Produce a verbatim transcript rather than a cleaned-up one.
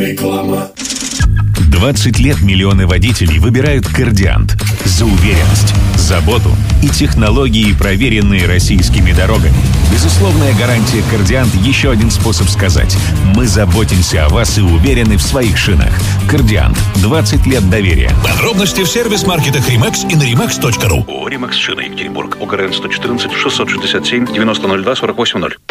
Реклама. двадцать лет миллионы водителей выбирают «Кордиант» за уверенность, заботу и технологии, проверенные российскими дорогами. Безусловная гарантия «Кордиант» — еще один способ сказать: мы заботимся о вас и уверены в своих шинах. «Кордиант» — двадцать лет доверия. Подробности в сервис-маркетах «Римакс» и на римакс точка ру. ООО «Римакс Шина», Екатеринбург. ОГРН сто четырнадцать шестьсот шестьдесят семь девяносто ноль два сорок восемь ноль.